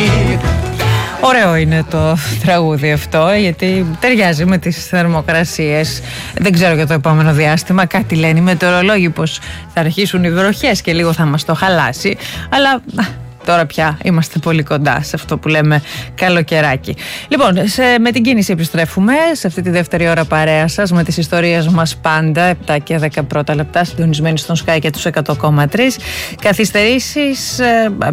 Ωραίο είναι το τραγούδι αυτό, γιατί ταιριάζει με τις θερμοκρασίες. Δεν ξέρω για το επόμενο διάστημα, κάτι λένε οι μετεωρολόγοι πως θα αρχίσουν οι βροχές και λίγο θα μας το χαλάσει, αλλά τώρα πια είμαστε πολύ κοντά σε αυτό που λέμε καλοκαιράκι. Λοιπόν, με την κίνηση επιστρέφουμε σε αυτή τη δεύτερη ώρα παρέα σας με τις ιστορίες μας πάντα, 7 και 10 πρώτα λεπτά, συντονισμένοι στον Sky και τους 100,3. Καθυστερήσεις